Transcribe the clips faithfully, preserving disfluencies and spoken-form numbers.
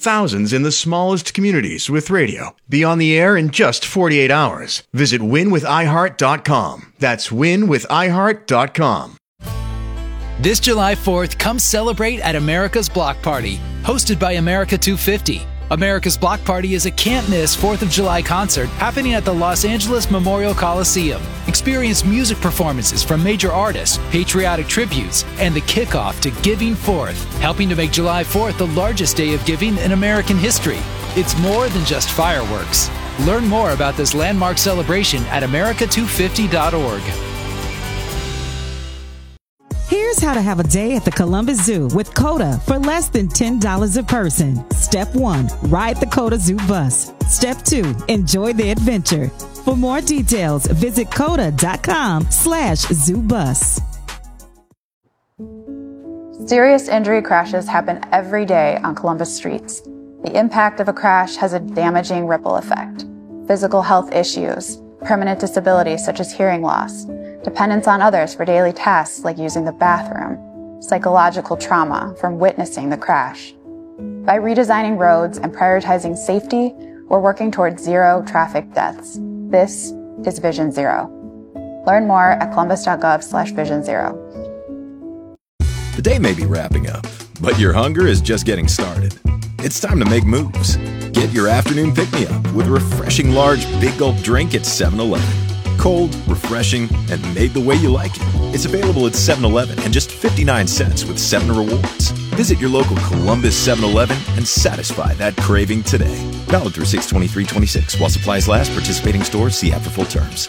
thousands in the smallest communities with radio. Be on the air in just forty-eight hours. Visit win with i heart dot com. That's win with i heart dot com. This July fourth, come celebrate at America's Block Party, hosted by America two fifty. America's Block Party is a can't-miss fourth of July concert happening at the Los Angeles Memorial Coliseum. Experience music performances from major artists, patriotic tributes, and the kickoff to Giving Fourth, helping to make July fourth the largest day of giving in American history. It's more than just fireworks. Learn more about this landmark celebration at america two fifty dot org. Here's how to have a day at the Columbus Zoo with COTA for less than ten dollars a person. Step one, ride the COTA Zoo bus. Step two, enjoy the adventure. For more details, visit COTA.com slash zoo bus. Serious injury crashes happen every day on Columbus streets. The impact of a crash has a damaging ripple effect. Physical health issues, permanent disabilities such as hearing loss, dependence on others for daily tasks like using the bathroom, psychological trauma from witnessing the crash. By redesigning roads and prioritizing safety, we're working towards zero traffic deaths. This is Vision Zero. Learn more at columbus.gov slash vision zero. The day may be wrapping up, but your hunger is just getting started. It's time to make moves. Get your afternoon pick-me-up with a refreshing large Big Gulp drink at seven eleven. Cold, refreshing, and made the way you like it. It's available at seven eleven and just fifty-nine cents with seven Rewards. Visit your local Columbus seven eleven and satisfy that craving today. Valid through six twenty-three twenty-six. While supplies last, participating stores, see app for full terms.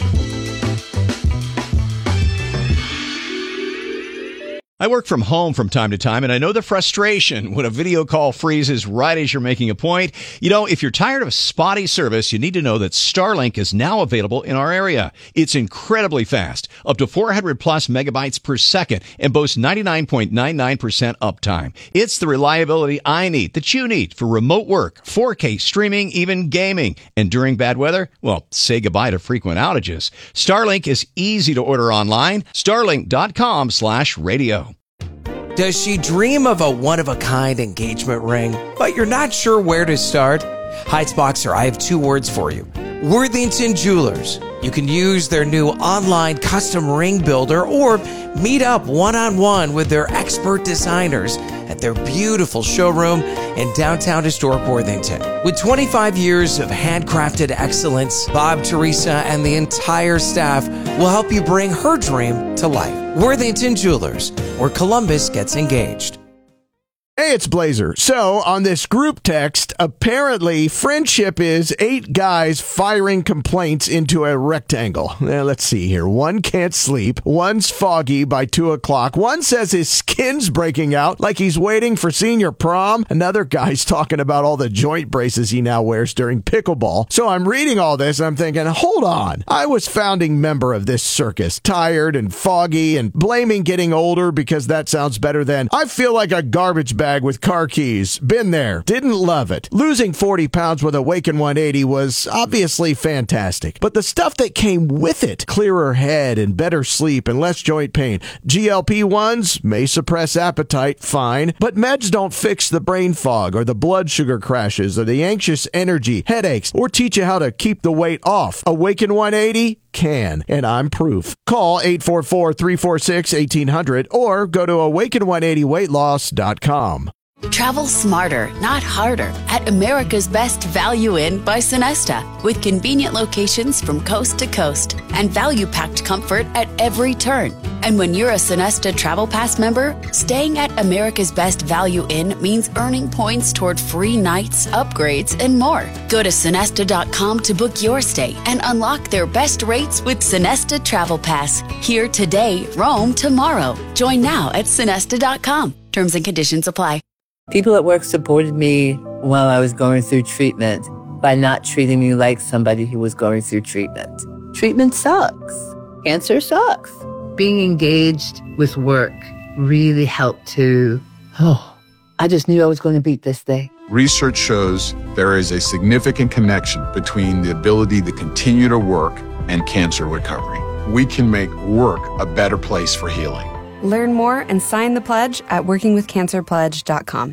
I work from home from time to time, and I know the frustration when a video call freezes right as you're making a point. You know, if you're tired of spotty service, you need to know that Starlink is now available in our area. It's incredibly fast, up to four hundred plus megabytes per second, and boasts ninety-nine point nine nine percent uptime. It's the reliability I need, that you need, for remote work, four K streaming, even gaming. And during bad weather, well, say goodbye to frequent outages. Starlink is easy to order online. Starlink.com slash radio. Does she dream of a one-of-a-kind engagement ring, but you're not sure where to start? Heights Boxer, I have two words for you. Worthington Jewelers. You can use their new online custom ring builder or meet up one-on-one with their expert designers at their beautiful showroom in downtown historic Worthington. With twenty-five years of handcrafted excellence, Bob, Teresa, and the entire staff will help you bring her dream to life. Worthington Jewelers, where Columbus gets engaged. Hey, it's Blazer. So, on this group text, apparently friendship is eight guys firing complaints into a rectangle. Now, let's see here. One can't sleep. One's foggy by two o'clock. One says his skin's breaking out like he's waiting for senior prom. Another guy's talking about all the joint braces he now wears during pickleball. So, I'm reading all this and I'm thinking, hold on. I was founding member of this circus, tired and foggy and blaming getting older because that sounds better than I feel like a garbage bag with car keys. Been there. Didn't love it. Losing forty pounds with Awaken one eighty was obviously fantastic. But the stuff that came with it, clearer head and better sleep and less joint pain. G L P ones may suppress appetite, fine. But meds don't fix the brain fog or the blood sugar crashes or the anxious energy, headaches, or teach you how to keep the weight off. Awaken one eighty can, and I'm proof. Call eight four four, three four six, one eight hundred or go to awaken one eighty weight loss dot com. Travel smarter, not harder, at America's Best Value Inn by Sonesta, with convenient locations from coast to coast and value-packed comfort at every turn. And when you're a Sonesta Travel Pass member, staying at America's Best Value Inn means earning points toward free nights, upgrades, and more. Go to Sonesta dot com to book your stay and unlock their best rates with Sonesta Travel Pass. Here today, roam tomorrow. Join now at Sonesta dot com. Terms and conditions apply. People at work supported me while I was going through treatment by not treating me like somebody who was going through treatment. Treatment sucks. Cancer sucks. Being engaged with work really helped to, oh, I just knew I was going to beat this thing. Research shows there is a significant connection between the ability to continue to work and cancer recovery. We can make work a better place for healing. Learn more and sign the pledge at working with cancer pledge dot com.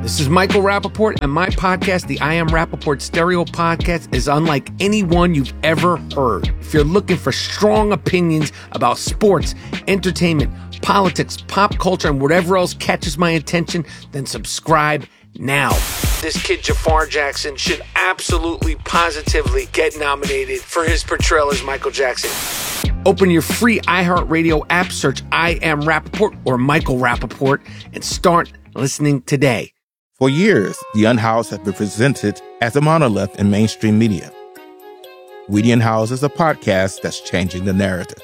This is Michael Rappaport, and my podcast, the I Am Rappaport Stereo Podcast, is unlike any one you've ever heard. If you're looking for strong opinions about sports, entertainment, politics, pop culture, and whatever else catches my attention, then subscribe now. This kid Jafar Jackson should absolutely, positively get nominated for his portrayal as Michael Jackson. Open your free iHeartRadio app, search I Am Rappaport or Michael Rappaport, and start listening today. For years, The Unhoused has been presented as a monolith in mainstream media. We The Unhoused is a podcast that's changing the narrative.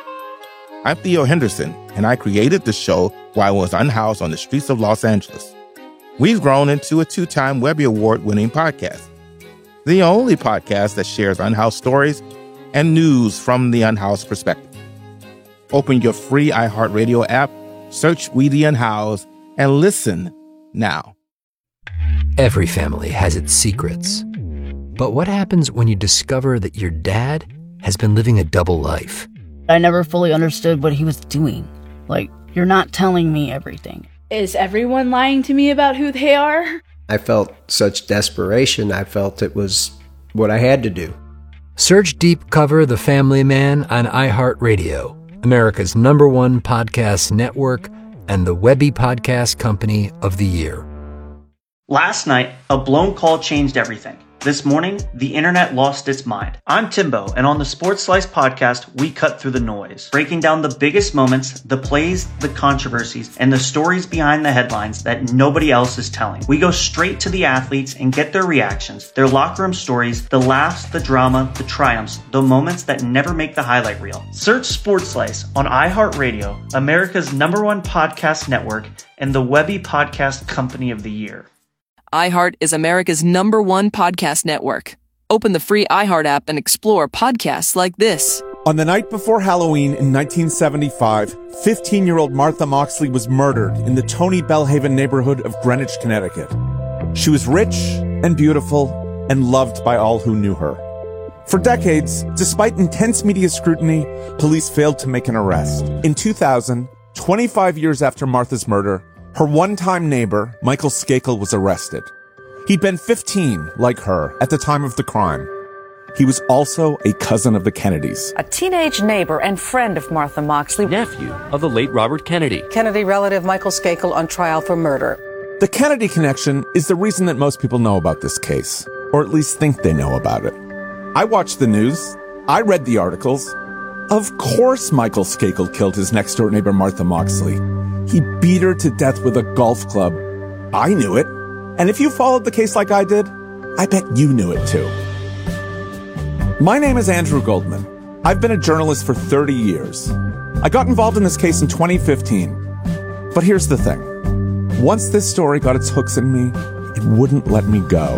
I'm Theo Henderson, and I created the show while I was unhoused on the streets of Los Angeles. We've grown into a two-time Webby Award-winning podcast, the only podcast that shares unhoused stories and news from the unhoused perspective. Open your free iHeartRadio app, search We The Unhoused, and listen now. Every family has its secrets. But what happens when you discover that your dad has been living a double life? I never fully understood what he was doing. Like, you're not telling me everything. Is everyone lying to me about who they are? I felt such desperation. I felt it was what I had to do. Search Deep Cover The Family Man on iHeartRadio, America's number one podcast network and the Webby Podcast Company of the Year. Last night, a blown call changed everything. This morning, the internet lost its mind. I'm Timbo, and on the Sports Slice podcast, we cut through the noise, breaking down the biggest moments, the plays, the controversies, and the stories behind the headlines that nobody else is telling. We go straight to the athletes and get their reactions, their locker room stories, the laughs, the drama, the triumphs, the moments that never make the highlight reel. Search Sports Slice on iHeartRadio, America's number one podcast network, and the Webby Podcast Company of the Year. iHeart is America's number one podcast network. Open the free iHeart app and explore podcasts like this. On the night before Halloween in nineteen seventy-five, fifteen-year-old Martha Moxley was murdered in the Tony Bellhaven neighborhood of Greenwich, Connecticut. She was rich and beautiful and loved by all who knew her. For decades, despite intense media scrutiny, police failed to make an arrest. In two thousand, twenty-five years after Martha's murder, her one-time neighbor, Michael Skakel, was arrested. He'd been fifteen, like her, at the time of the crime. He was also a cousin of the Kennedys. A teenage neighbor and friend of Martha Moxley. Nephew of the late Robert Kennedy. Kennedy relative Michael Skakel on trial for murder. The Kennedy connection is the reason that most people know about this case, or at least think they know about it. I watched the news. I read the articles. Of course Michael Skakel killed his next-door neighbor Martha Moxley. He beat her to death with a golf club. I knew it. And if you followed the case like I did, I bet you knew it too. My name is Andrew Goldman. I've been a journalist for thirty years. I got involved in this case in twenty fifteen. But here's the thing. Once this story got its hooks in me, it wouldn't let me go.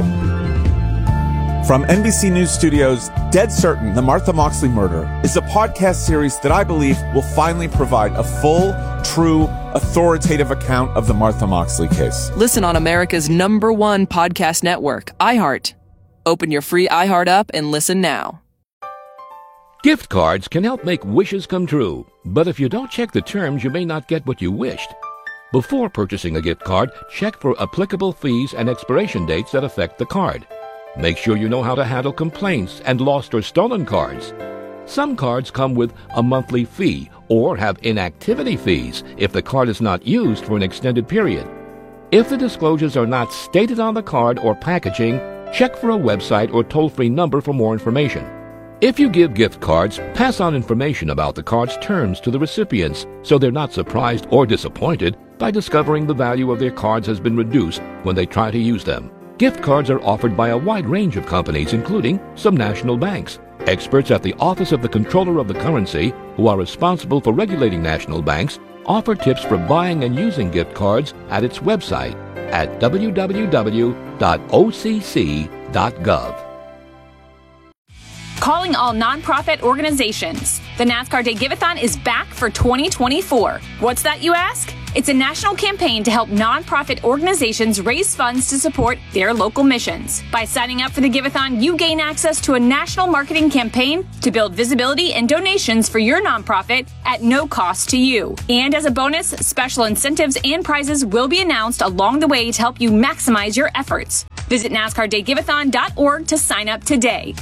From N B C News Studios, Dead Certain, The Martha Moxley Murder is a podcast series that I believe will finally provide a full, true, authoritative account of the Martha Moxley case. Listen on America's number one podcast network, iHeart. Open your free iHeart app and listen now. Gift cards can help make wishes come true, but if you don't check the terms, you may not get what you wished. Before purchasing a gift card, check for applicable fees and expiration dates that affect the card. Make sure you know how to handle complaints and lost or stolen cards. Some cards come with a monthly fee or have inactivity fees if the card is not used for an extended period. If the disclosures are not stated on the card or packaging, check for a website or toll-free number for more information. If you give gift cards, pass on information about the card's terms to the recipients so they're not surprised or disappointed by discovering the value of their cards has been reduced when they try to use them. Gift cards are offered by a wide range of companies, including some national banks. Experts at the Office of the Comptroller of the Currency, who are responsible for regulating national banks, offer tips for buying and using gift cards at its website at w w w dot o c c dot gov. Calling all nonprofit organizations. The NASCAR Day Give-A-thon is back for twenty twenty-four. What's that, you ask? It's a national campaign to help nonprofit organizations raise funds to support their local missions. By signing up for the Give-A-thon, you gain access to a national marketing campaign to build visibility and donations for your nonprofit at no cost to you. And as a bonus, special incentives and prizes will be announced along the way to help you maximize your efforts. Visit NASCAR Day Give A thon dot org to sign up today.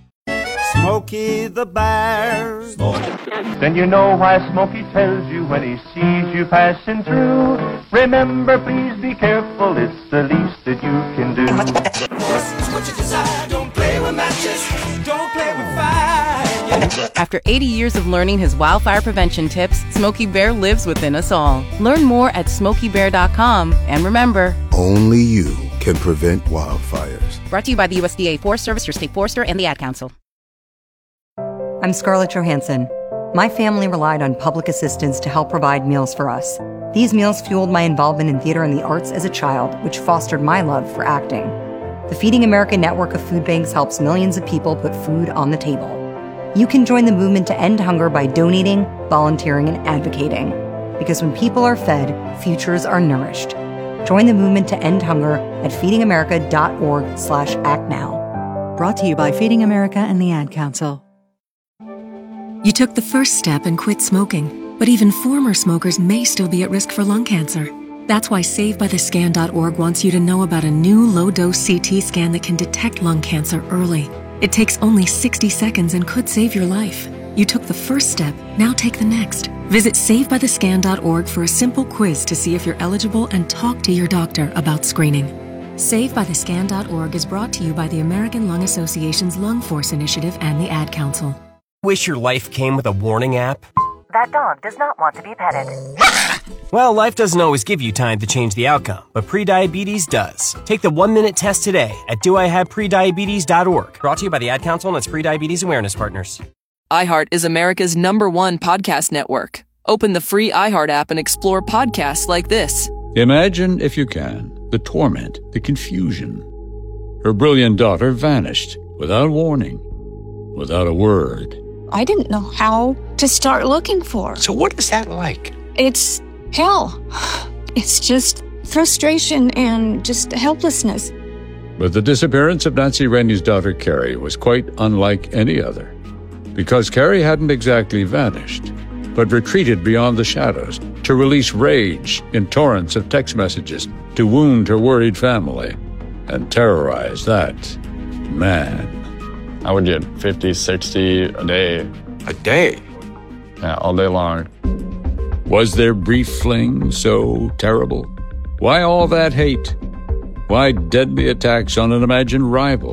Smokey the Bear. Then you know why Smokey tells you when he sees you passing through. Remember, please be careful, it's the least that you can do. What you desire, don't play with matches, don't play with fire. After eighty years of learning his wildfire prevention tips, Smokey Bear lives within us all. Learn more at smokey bear dot com, and remember, only you can prevent wildfires. Brought to you by the U S D A Forest Service, your state forester, and the Ad Council. I'm Scarlett Johansson. My family relied on public assistance to help provide meals for us. These meals fueled my involvement in theater and the arts as a child, which fostered my love for acting. The Feeding America network of food banks helps millions of people put food on the table. You can join the movement to end hunger by donating, volunteering, and advocating. Because when people are fed, futures are nourished. Join the movement to end hunger at feeding america dot org slash act now. Brought to you by Feeding America and the Ad Council. You took the first step and quit smoking, but even former smokers may still be at risk for lung cancer. That's why save by the scan dot org wants you to know about a new low-dose C T scan that can detect lung cancer early. It takes only sixty seconds and could save your life. You took the first step, now take the next. Visit save by the scan dot org for a simple quiz to see if you're eligible and talk to your doctor about screening. save by the scan dot org is brought to you by the American Lung Association's Lung Force Initiative and the Ad Council. Wish your life came with a warning app? That dog does not want to be petted. Well, life doesn't always give you time to change the outcome, but prediabetes does. Take the one-minute test today at do I have prediabetes dot org. Brought to you by the Ad Council and its prediabetes awareness partners. iHeart is America's number one podcast network. Open the free iHeart app and explore podcasts like this. Imagine, if you can, the torment, the confusion. Her brilliant daughter vanished without warning, without a word. I didn't know how to start looking for. So what is that like? It's hell. It's just frustration and just helplessness. But the disappearance of Nancy Rennie's daughter, Carrie, was quite unlike any other. Because Carrie hadn't exactly vanished, but retreated beyond the shadows to release rage in torrents of text messages to wound her worried family and terrorize that man. I would get fifty, sixty a day. A day? Yeah, all day long. Was their brief fling so terrible? Why all that hate? Why deadly attacks on an imagined rival?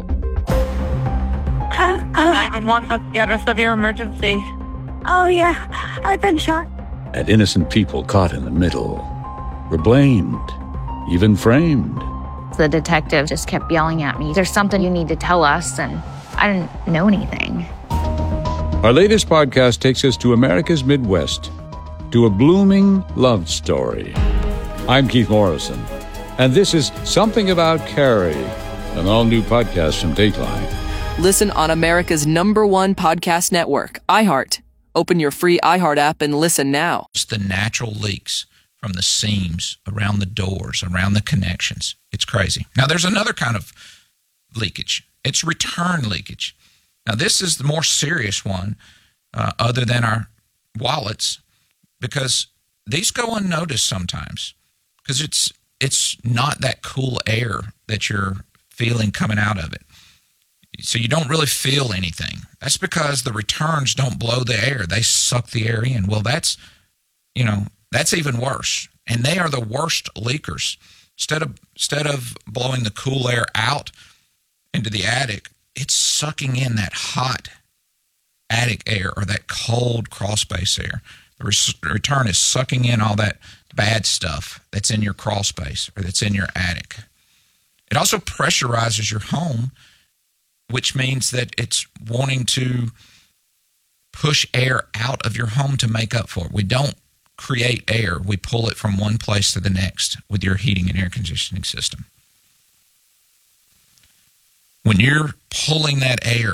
nine one one, what's the address of your emergency? Oh, yeah, I've been shot. And innocent people caught in the middle were blamed, even framed. The detective just kept yelling at me, "There's something you need to tell us," and I didn't know anything. Our latest podcast takes us to America's Midwest, to a blooming love story. I'm Keith Morrison, and this is Something About Carrie, an all-new podcast from Dateline. Listen on America's number one podcast network, iHeart. Open your free iHeart app and listen now. It's the natural leaks from the seams, around the doors, around the connections. It's crazy. Now, there's another kind of leakage. It's return leakage. Now, this is the more serious one, uh, other than our wallets, because these go unnoticed sometimes, because it's it's not that cool air that you're feeling coming out of it. So you don't really feel anything. That's because the returns don't blow the air. They suck the air in. Well, that's, you know, that's even worse. And they are the worst leakers. Instead of, instead of blowing the cool air out into the attic, it's sucking in that hot attic air or that cold crawl space air. The re- return is sucking in all that bad stuff that's in your crawl space or that's in your attic. It also pressurizes your home, which means that it's wanting to push air out of your home to make up for it. We don't create air. We pull it from one place to the next with your heating and air conditioning system. When you're pulling that air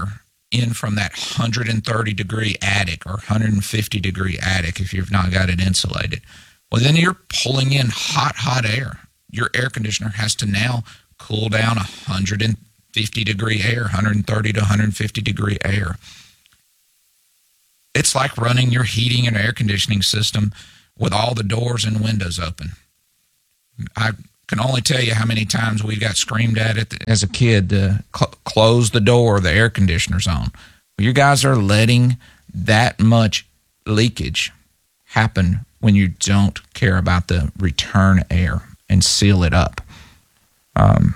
in from that one hundred thirty degree attic or one hundred fifty degree attic if you've not got it insulated. Well, then you're pulling in hot, hot air. Your air conditioner has to now cool down one hundred fifty degree air, one hundred thirty to one hundred fifty degree air. It's like running your heating and air conditioning system with all the doors and windows open. I can only tell you how many times we got screamed at it as a kid to cl- close the door, the air conditioner's on. Well, you guys are letting that much leakage happen when you don't care about the return air and seal it up. Um,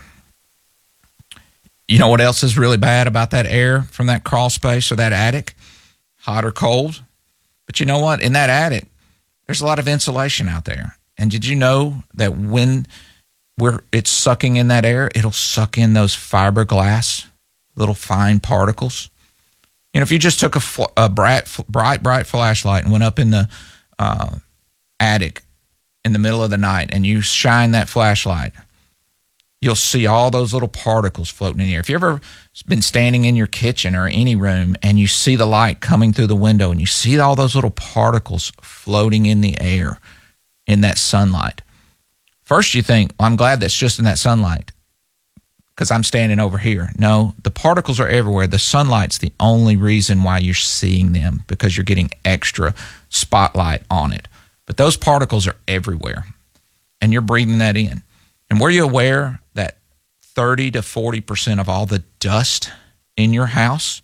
you know what else is really bad about that air from that crawl space or that attic? Hot or cold? But you know what? In that attic, there's a lot of insulation out there. And did you know that when we're, it's sucking in that air, it'll suck in those fiberglass, little fine particles? You know, if you just took a, fl- a bright, bright, bright flashlight and went up in the uh, attic in the middle of the night and you shine that flashlight, you'll see all those little particles floating in the air. If you ever been standing in your kitchen or any room and you see the light coming through the window and you see all those little particles floating in the air in that sunlight, first you think, well, I'm glad that's just in that sunlight because I'm standing over here. No, the particles are everywhere. The sunlight's the only reason why you're seeing them, because you're getting extra spotlight on it. But those particles are everywhere, and you're breathing that in. And were you aware that thirty to forty percent of all the dust in your house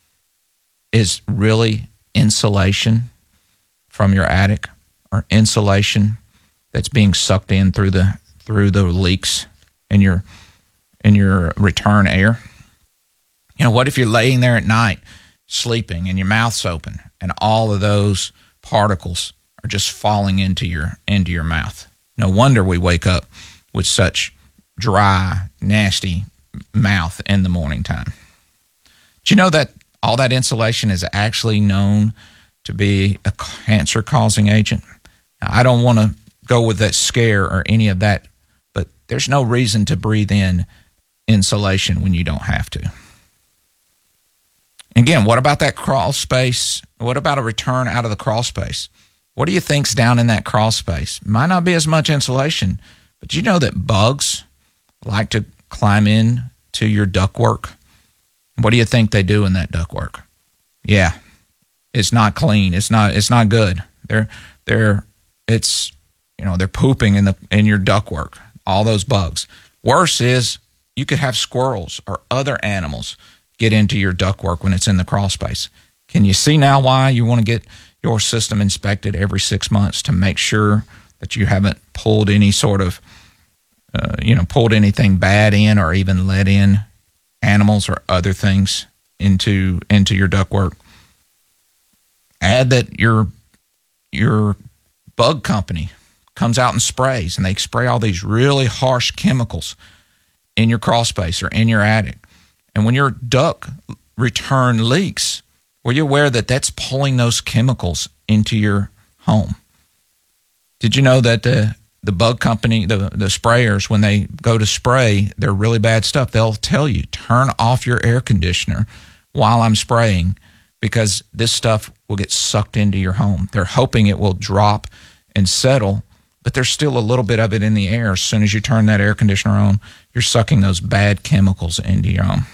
is really insulation from your attic, or insulation that's being sucked in through the through the leaks in your in your return air? You know, what if you're laying there at night sleeping and your mouth's open and all of those particles are just falling into your into your mouth? No wonder we wake up with such dry, nasty mouth in the morning time. Do you know that all that insulation is actually known to be a cancer-causing agent? Now, I don't want to go with that scare or any of that, but there's no reason to breathe in insulation when you don't have to. Again, what about that crawl space? What about a return out of the crawl space? What do you think's down in that crawl space? Might not be as much insulation, but you know that bugs like to climb in to your ductwork? What do you think they do in that ductwork? Yeah, it's not clean. It's not. It's not good. They're they're it's you know they're pooping in the in your ductwork. All those bugs. Worse is you could have squirrels or other animals get into your ductwork when it's in the crawl space. Can you see now why you want to get your system inspected every six months to make sure that you haven't pulled any sort of, uh, you know, pulled anything bad in or even let in animals or other things into into your ductwork? Add that your your bug company comes out and sprays, and they spray all these really harsh chemicals in your crawl space or in your attic. And when your duct return leaks, were you aware that that's pulling those chemicals into your home? Did you know that the, the bug company, the, the sprayers, when they go to spray their really bad stuff, they'll tell you, turn off your air conditioner while I'm spraying because this stuff will get sucked into your home. They're hoping it will drop and settle, but there's still a little bit of it in the air. As soon as you turn that air conditioner on, you're sucking those bad chemicals into your home.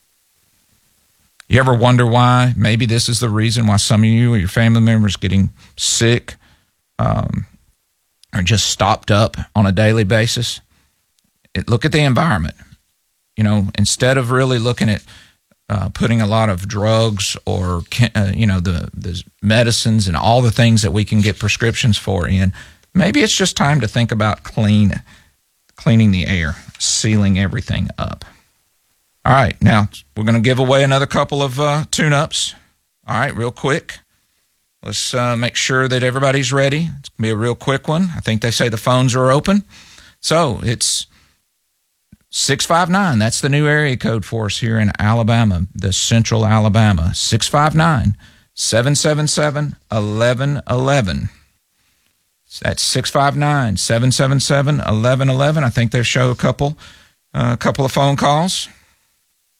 You ever wonder why? Maybe this is the reason why some of you or your family members getting sick um, or just stopped up on a daily basis. It, look at the environment. You know, instead of really looking at uh, putting a lot of drugs or, uh, you know, the, the medicines and all the things that we can get prescriptions for in, maybe it's just time to think about clean, cleaning the air, sealing everything up. All right, now we're going to give away another couple of uh, tune-ups. All right, real quick. Let's uh, make sure that everybody's ready. It's going to be a real quick one. I think they say the phones are open. So it's six five nine. That's the new area code for us here in Alabama, the central Alabama. six five nine, seven seven seven, one one one one. That's six five nine, seven seven seven, one one one one. I think they show a couple, uh, a couple of phone calls.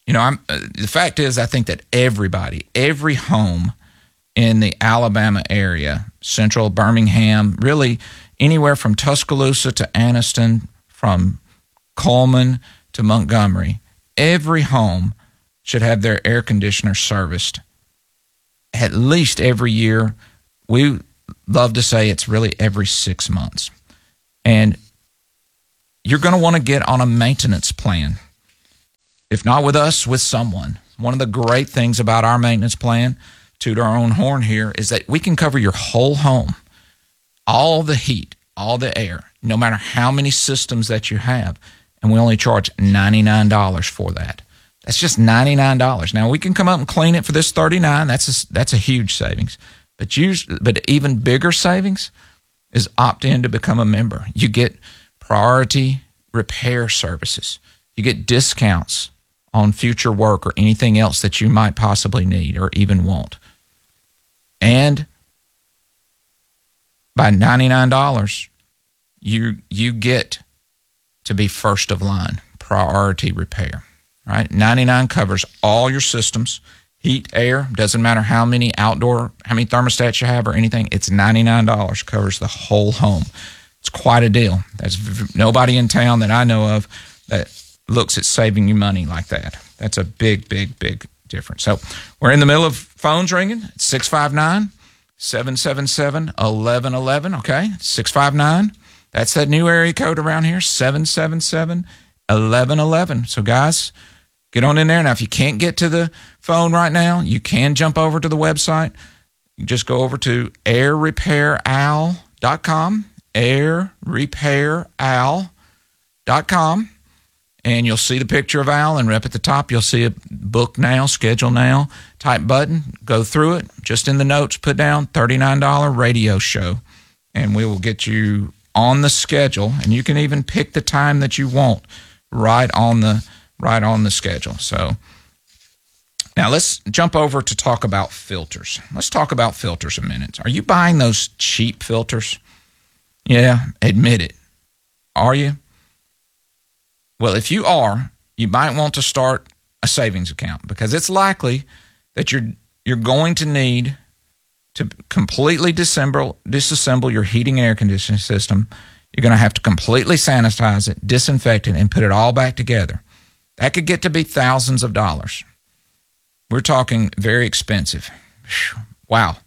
You know, I'm, uh, the fact is, I think that everybody, every home in the Alabama area, central Birmingham, really anywhere from Tuscaloosa to Anniston, from Coleman to Montgomery, every home should have their air conditioner serviced at least every year. We love to say it's really every six months. And you're going to want to get on a maintenance plan. If not with us, with someone. One of the great things about our maintenance plan, toot our own horn here, is that we can cover your whole home. All the heat, all the air, no matter how many systems that you have. And we only charge ninety-nine dollars for that. That's just ninety-nine dollars. Now, we can come up and clean it for this thirty-nine dollars. That's a, that's a huge savings. But, usually, but even bigger savings is opt in to become a member. You get priority repair services. You get discounts on future work or anything else that you might possibly need or even want. And by ninety-nine dollars, you you get to be first of line, priority repair. Right? ninety-nine covers all your systems, heat, air, doesn't matter how many outdoor, how many thermostats you have or anything. It's ninety-nine dollars, covers the whole home. It's quite a deal. There's nobody in town that I know of that looks at saving you money like that. That's a big, big, big difference. So we're in the middle of phones ringing. It's six five nine, seven seven seven, one one one one, okay? six five nine. That's that new area code around here, seven seven seven, one one one one. So, guys, get on in there. Now, if you can't get to the phone right now, you can jump over to the website. You just go over to air repair al dot com, air repair al dot com, and you'll see the picture of Al, and up at the top, you'll see a book now, schedule now type button. Go through it. Just in the notes, put down thirty-nine dollars radio show, and we will get you on the schedule, and you can even pick the time that you want right on the right on the schedule. So now let's jump over to talk about filters. Let's talk about filters a minute. Are you buying those cheap filters? Yeah, admit it. Are you? Well, if you are, you might want to start a savings account, because it's likely that you're you're going to need to completely disassemble, disassemble your heating and air conditioning system. You're going to have to completely sanitize it, disinfect it, and put it all back together. That could get to be thousands of dollars. We're talking very expensive. Wow.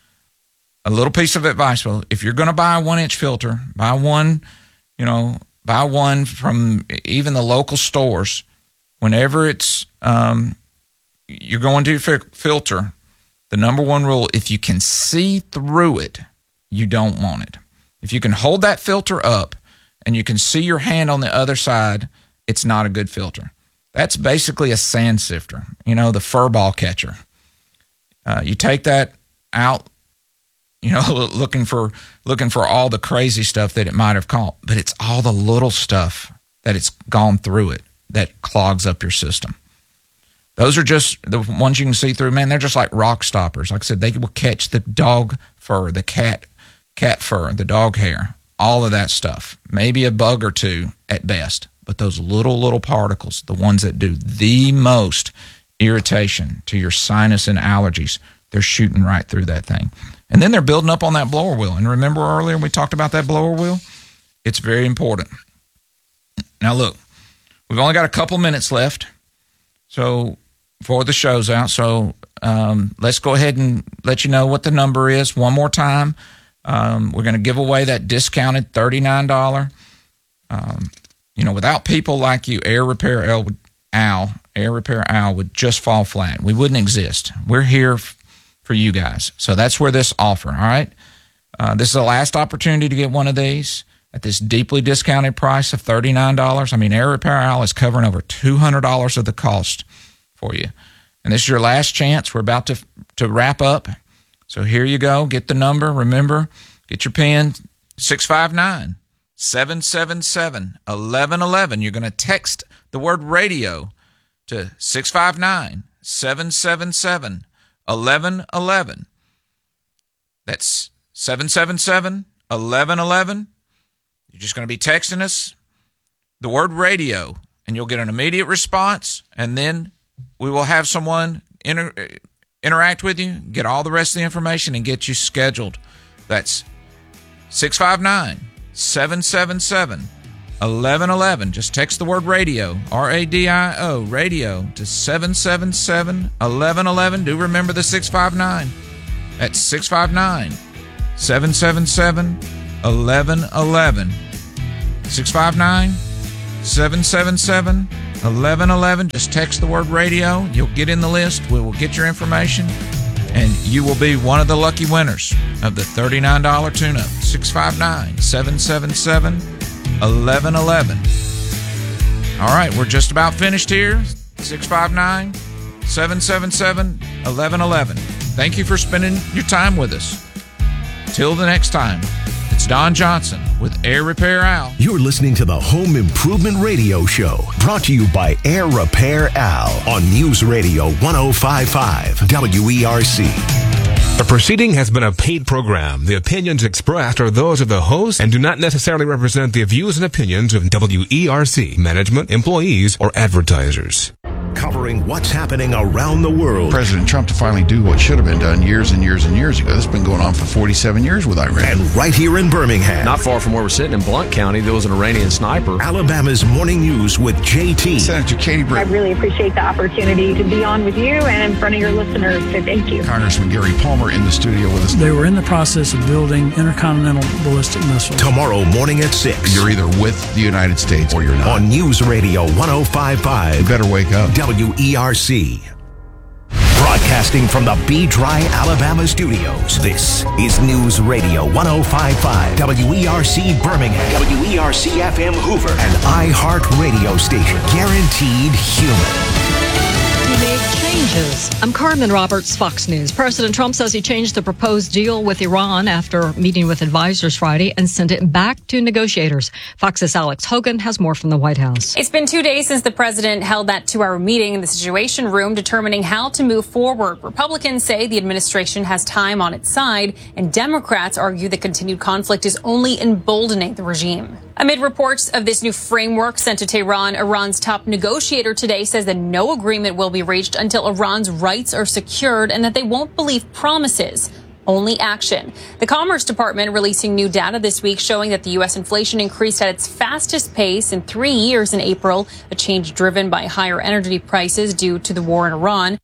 A little piece of advice. Well, if you're going to buy a one-inch filter, buy one, you know, buy one from even the local stores. Whenever it's um, you're going to fi- filter, the number one rule, if you can see through it, you don't want it. If you can hold that filter up and you can see your hand on the other side, it's not a good filter. That's basically a sand sifter, you know, the fur ball catcher. Uh, you take that out, you know, looking for looking for all the crazy stuff that it might have caught, but it's all the little stuff that it's gone through it that clogs up your system. Those are just the ones you can see through. Man, they're just like rock stoppers. Like I said, they will catch the dog fur, the cat cat fur, the dog hair, all of that stuff. Maybe a bug or two at best, but those little, little particles, the ones that do the most irritation to your sinus and allergies, they're shooting right through that thing. And then they're building up on that blower wheel. And remember earlier we talked about that blower wheel? It's very important. Now, look, we've only got a couple minutes left so before the show's out. So um, let's go ahead and let you know what the number is one more time. Um, we're going to give away that discounted thirty-nine dollars. Um, you know, without people like you, Air Repair Al, Al, Air Repair Al would just fall flat. We wouldn't exist. We're here f- for you guys. So that's where this offer, all right? Uh, this is the last opportunity to get one of these at this deeply discounted price of thirty-nine dollars. I mean, Air Repair Al is covering over two hundred dollars of the cost for you. And this is your last chance. We're about to to wrap up. So here you go. Get the number. Remember, get your pen, six five nine, seven seven seven, one one one one. You're going to text the word radio to six five nine, seven seven seven, one one one one. That's seven seven seven, one one one one. You're just going to be texting us the word radio, and you'll get an immediate response, and then we will have someone inter- interact with you, get all the rest of the information, and get you scheduled. That's six five nine, seven seven seven, one one one one. Just text the word radio, R A D I O, radio, to seven seven seven, one one one one. Do remember the six five nine. That's six five nine, seven seven seven, one one one one. six five nine, seven seven seven, one one one one. Just text the word radio. You'll get in the list. We will get your information, and you will be one of the lucky winners of the thirty-nine dollars tune-up. six five nine, seven seven seven, one one one one. All right, we're just about finished here. six five nine, seven seven seven, one one one one. Thank you for spending your time with us. Till the next time, it's Don Johnson with Air Repair Al. You're listening to the Home Improvement Radio Show, brought to you by Air Repair Al on News Radio one oh five point five W E R C. The proceeding has been a paid program. The opinions expressed are those of the host and do not necessarily represent the views and opinions of W E R C, management, employees, or advertisers. Covering what's happening around the world. President Trump to finally do what should have been done years and years and years ago. This has been going on for forty-seven years with Iran. And right here in Birmingham. Not far from where we're sitting in Blount County, there was an Iranian sniper. Alabama's Morning News with J T. Senator Katie Britt. I really appreciate the opportunity to be on with you and in front of your listeners, so thank you. Congressman Gary Palmer in the studio with us. They were in the process of building intercontinental ballistic missiles. Tomorrow morning at six. You're either with the United States or you're not. On News Radio one oh five point five. You better wake up. W E R C. Broadcasting from the B-Dry, Alabama studios, this is News Radio one oh five point five W E R C Birmingham, W E R C F M Hoover, an iHeart radio station, guaranteed human. He made changes. I'm Carmen Roberts, Fox News. President Trump says he changed the proposed deal with Iran after meeting with advisors Friday and sent it back to negotiators. Fox's Alex Hogan has more from the White House. It's been two days since the president held that two-hour meeting in the Situation Room determining how to move forward. Republicans say the administration has time on its side, and Democrats argue the continued conflict is only emboldening the regime. Amid reports of this new framework sent to Tehran, Iran's top negotiator today says that no agreement will be reached until Iran's rights are secured and that they won't believe promises, only action. The Commerce Department releasing new data this week showing that the U S inflation increased at its fastest pace in three years in April, a change driven by higher energy prices due to the war in Iran.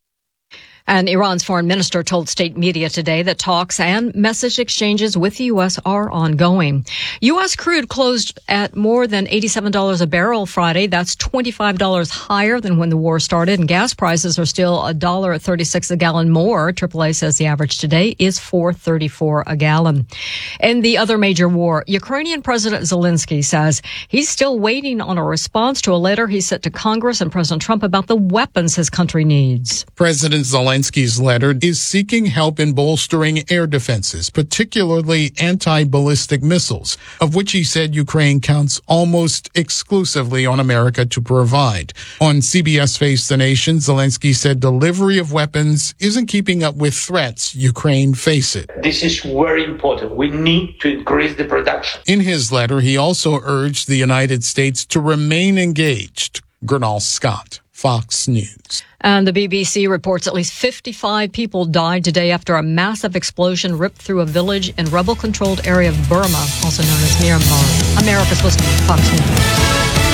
And Iran's foreign minister told state media today that talks and message exchanges with the U S are ongoing. U S crude closed at more than eighty-seven dollars a barrel Friday. That's twenty-five dollars higher than when the war started. And gas prices are still one dollar thirty-six a gallon more. triple A says the average today is four dollars and thirty-four cents a gallon. In the other major war, Ukrainian President Zelensky says he's still waiting on a response to a letter he sent to Congress and President Trump about the weapons his country needs. President Zelensky Zelensky's letter is seeking help in bolstering air defenses, particularly anti-ballistic missiles, of which he said Ukraine counts almost exclusively on America to provide. On C B S Face the Nation, Zelensky said delivery of weapons isn't keeping up with threats Ukraine faces. This is very important. We need to increase the production. In his letter, he also urged the United States to remain engaged. Gernal Scott, Fox News. And the B B C reports at least fifty-five people died today after a massive explosion ripped through a village in rebel-controlled area of Burma, also known as Myanmar. America's listening to Fox News.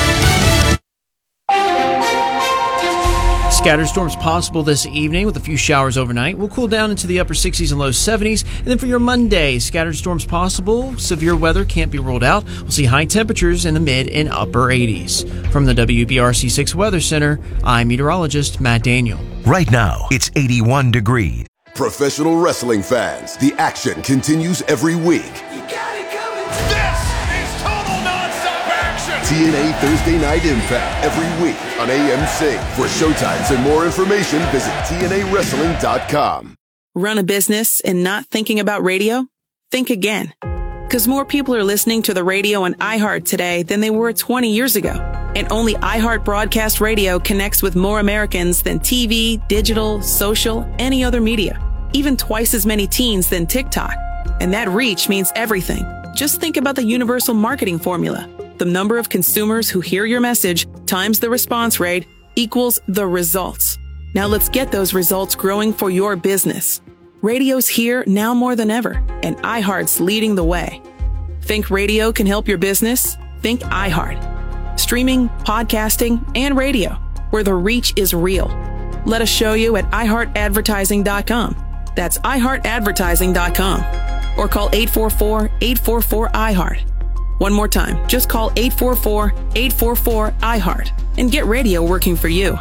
Scattered storms possible this evening with a few showers overnight. We'll cool down into the upper sixties and low seventies. And then for your Monday, scattered storms possible. Severe weather can't be ruled out. We'll see high temperatures in the mid and upper eighties. From the W B R C six Weather Center, I'm meteorologist Matt Daniel. Right now, it's eighty-one degrees. Professional wrestling fans, the action continues every week. T N A Thursday Night Impact every week on A M C. For showtimes and more information, visit T N A wrestling dot com. Run a business and not thinking about radio? Think again. Because more people are listening to the radio on iHeart today than they were twenty years ago. And only iHeart Broadcast Radio connects with more Americans than T V, digital, social, any other media. Even twice as many teens than TikTok. And that reach means everything. Just think about the universal marketing formula. The number of consumers who hear your message times the response rate equals the results. Now let's get those results growing for your business. Radio's here now more than ever, and iHeart's leading the way. Think radio can help your business? Think iHeart. Streaming, podcasting, and radio, where the reach is real. Let us show you at i heart advertising dot com. That's i heart advertising dot com. Or call eight four four, eight four four, I heart. One more time, just call eight four four, eight four four, I heart and get radio working for you.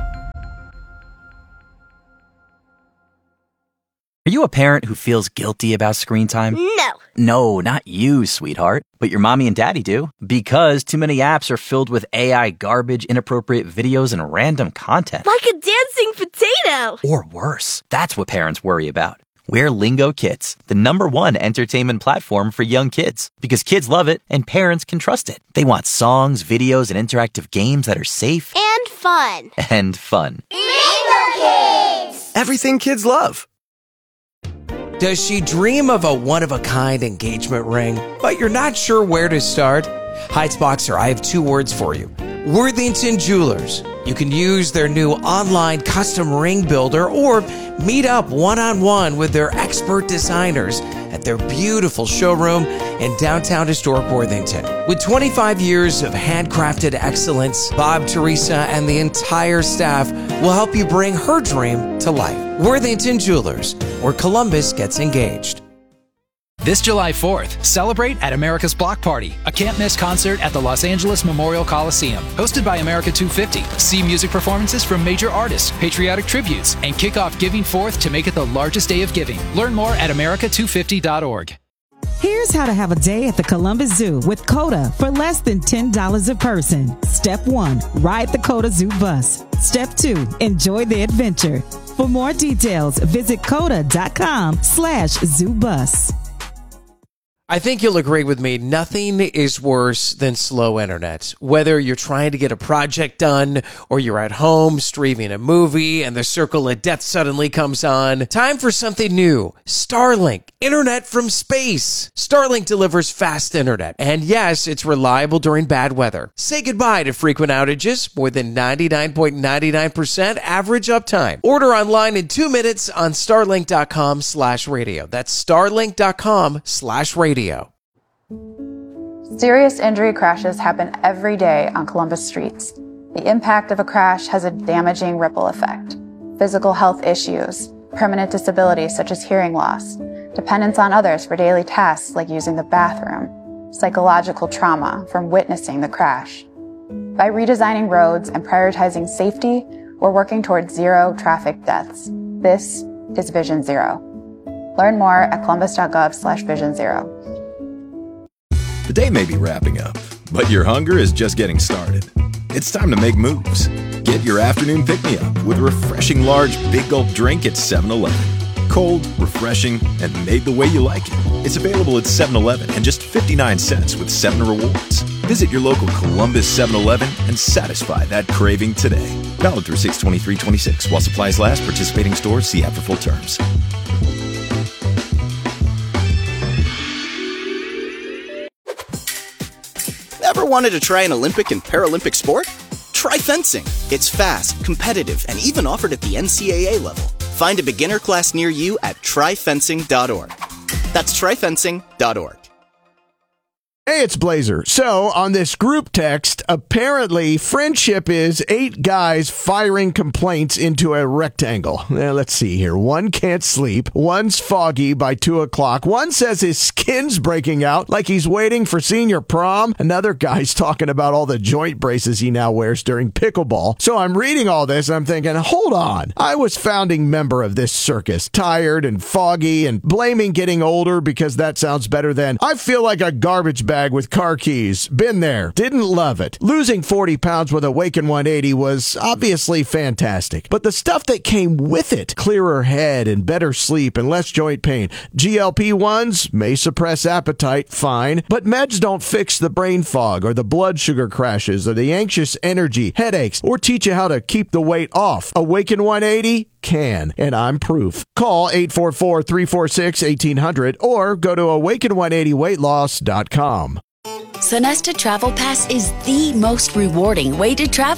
Are you a parent who feels guilty about screen time? No. No, not you, sweetheart. But your mommy and daddy do. Because too many apps are filled with A I garbage, inappropriate videos, and random content. Like a dancing potato. Or worse. That's what parents worry about. We're Lingo Kids, the number one entertainment platform for young kids. Because kids love it and parents can trust it. They want songs, videos, and interactive games that are safe. And fun. And fun. Lingo Kids! Everything kids love. Does she dream of a one-of-a-kind engagement ring, but you're not sure where to start? Heights Boxer, I have two words for you. Worthington Jewelers. You can use their new online custom ring builder or meet up one-on-one with their expert designers at their beautiful showroom in downtown historic Worthington. With twenty-five years of handcrafted excellence, Bob, Teresa, and the entire staff will help you bring her dream to life. Worthington Jewelers, where Columbus gets engaged. This July fourth, celebrate at America's Block Party, a can't-miss concert at the Los Angeles Memorial Coliseum. Hosted by America two fifty. See music performances from major artists, patriotic tributes, and kick off Giving Forth to make it the largest day of giving. Learn more at america two fifty dot org. Here's how to have a day at the Columbus Zoo with COTA for less than ten dollars a person. Step one, ride the COTA Zoo bus. Step two, enjoy the adventure. For more details, visit coda.com slash zoo bus. I think you'll agree with me, nothing is worse than slow internet. Whether you're trying to get a project done or you're at home streaming a movie and the circle of death suddenly comes on, time for something new. Starlink, internet from space. Starlink delivers fast internet. And yes, it's reliable during bad weather. Say goodbye to frequent outages, more than ninety-nine point nine nine percent average uptime. Order online in two minutes on starlink.com slash radio. That's starlink.com slash radio. Serious injury crashes happen every day on Columbus streets. The impact of a crash has a damaging ripple effect. Physical health issues, permanent disability such as hearing loss, dependence on others for daily tasks like using the bathroom, psychological trauma from witnessing the crash. By redesigning roads and prioritizing safety, we're working towards zero traffic deaths. This is Vision Zero. Learn more at columbus.gov slash vision zero. The day may be wrapping up, but your hunger is just getting started. It's time to make moves. Get your afternoon pick-me-up with a refreshing large Big Gulp drink at seven eleven. Cold, refreshing, and made the way you like it. It's available at seven eleven and just fifty-nine cents with seven rewards. Visit your local Columbus seven eleven and satisfy that craving today. Valid through six twenty-three twenty-six. While supplies last, participating stores see app for full terms. Ever wanted to try an Olympic and Paralympic sport? Try fencing. It's fast, competitive, and even offered at the N C A A level. Find a beginner class near you at try fencing dot org. That's try fencing dot org. Hey, it's Blazer. So, on this group text, apparently friendship is eight guys firing complaints into a rectangle. Now, let's see here. One can't sleep. One's foggy by two o'clock. One says his skin's breaking out like he's waiting for senior prom. Another guy's talking about all the joint braces he now wears during pickleball. So, I'm reading all this and I'm thinking, hold on. I was founding member of this circus, tired and foggy and blaming getting older because that sounds better than I feel like a garbage bag with car keys. Been there. Didn't love it. Losing forty pounds with Awaken one eighty was obviously fantastic. But the stuff that came with it, clearer head and better sleep and less joint pain. G L P ones may suppress appetite, fine. But meds don't fix the brain fog or the blood sugar crashes or the anxious energy, headaches, or teach you how to keep the weight off. Awaken one eighty can, and I'm proof. Call eight four four, three four six, one eight hundred or go to awaken one eighty weight loss dot com. Sonesta Travel Pass is the most rewarding way to travel.